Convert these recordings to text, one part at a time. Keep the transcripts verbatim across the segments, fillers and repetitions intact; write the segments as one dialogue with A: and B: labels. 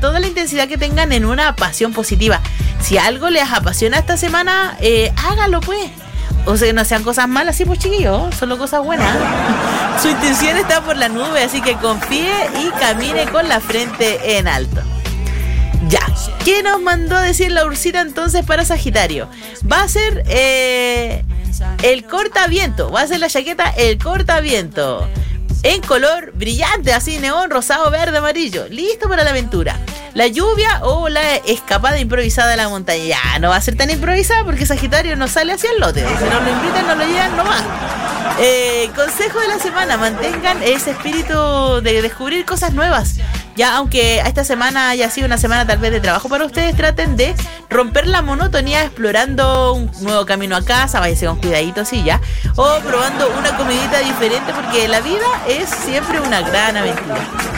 A: toda la intensidad que tengan en una pasión positiva. Si algo les apasiona esta semana, eh, hágalo pues. O sea, no sean cosas malas, sí, pues chiquillos, solo cosas buenas. Su intención está por la nube, así que confíe y camine con la frente en alto. Ya, ¿qué nos mandó a decir la Ursita entonces para Sagitario? Va a ser eh, el cortaviento, va a ser la chaqueta el cortaviento. En color brillante, así neón, rosado, verde, amarillo. Listo para la aventura. La lluvia o la escapada improvisada a la montaña. Ya, no va a ser tan improvisada porque Sagitario no sale hacia el lote. Si no lo invitan, no lo llevan, no va. Eh, consejo de la semana, mantengan ese espíritu de descubrir cosas nuevas. Ya, aunque esta semana haya sido una semana tal vez de trabajo para ustedes, traten de romper la monotonía explorando un nuevo camino a casa, váyase con cuidadito así ya, o probando una comidita diferente porque la vida es siempre una gran aventura.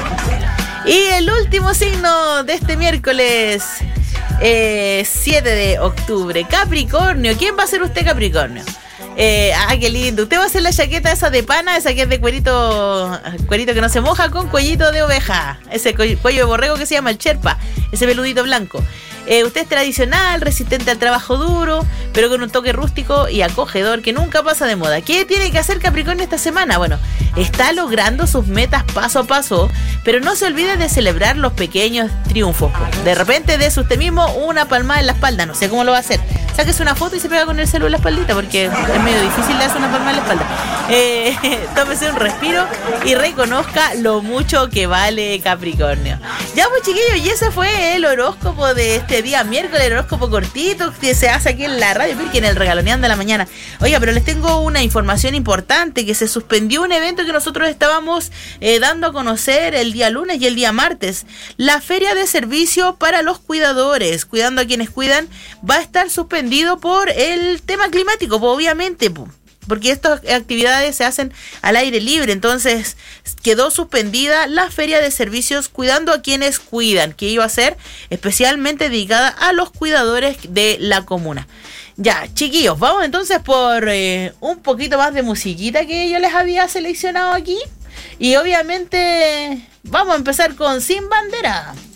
A: Y el último signo de este miércoles eh, siete de octubre, Capricornio. ¿Quién va a ser usted, Capricornio? Eh, ah, qué lindo. Usted va a hacer la chaqueta esa de pana, esa que es de cuerito, cuerito que no se moja, con cuellito de oveja. Ese cuello de borrego que se llama el cherpa, ese peludito blanco. Eh, usted es tradicional, resistente al trabajo duro, pero con un toque rústico y acogedor que nunca pasa de moda. ¿Qué tiene que hacer Capricornio esta semana? Bueno, está logrando sus metas paso a paso, pero no se olvide de celebrar los pequeños triunfos. De repente des usted mismo una palmada en la espalda, no sé cómo lo va a hacer. Sáquese una foto y se pega con el celular en la espaldita porque es medio difícil darse una palmada en la espalda. Eh, tómese un respiro y reconozca lo mucho que vale Capricornio. Ya pues chiquillos, y ese fue el horóscopo de este día miércoles, el horóscopo cortito que se hace aquí en la radio, porque en el Regaloneando de la mañana. Oiga, pero les tengo una información importante, que se suspendió un evento que nosotros estábamos eh, dando a conocer el día lunes y el día martes. La feria de servicio para los cuidadores, cuidando a quienes cuidan, va a estar suspendido por el tema climático, pues, obviamente, pues, porque estas actividades se hacen al aire libre. Entonces quedó suspendida la feria de servicios cuidando a quienes cuidan, que iba a ser especialmente dedicada a los cuidadores de la comuna. Ya, chiquillos, vamos entonces por eh, un poquito más de musiquita que yo les había seleccionado aquí. Y obviamente vamos a empezar con Sin Bandera.